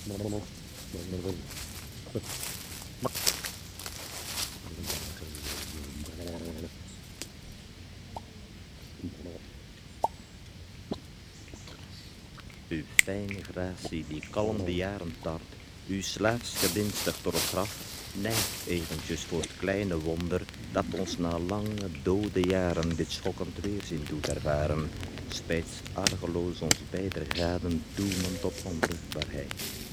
Uw fijne gratie die kalm de jaren tart, uw slaaps gedienstig door het graf, nijgt eventjes voor het kleine wonder dat ons na lange dode jaren dit schokkend weerzien doet ervaren, spijts argeloos ons beider graden doelend op onvruchtbaarheid.